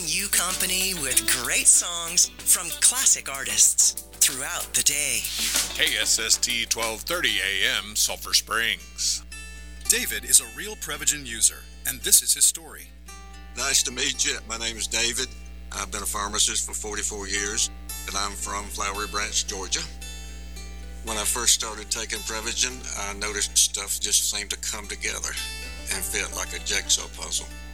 you company with great songs from classic artists throughout the day. KSST 1230 AM, Sulphur Springs. David is a real Prevagen user, and this is his story. Nice to meet you. My name is David. I've been a pharmacist for 44 years, and I'm from Flowery Branch, Georgia. When I first started taking Prevagen, I noticed stuff just seemed to come together and fit like a jigsaw puzzle.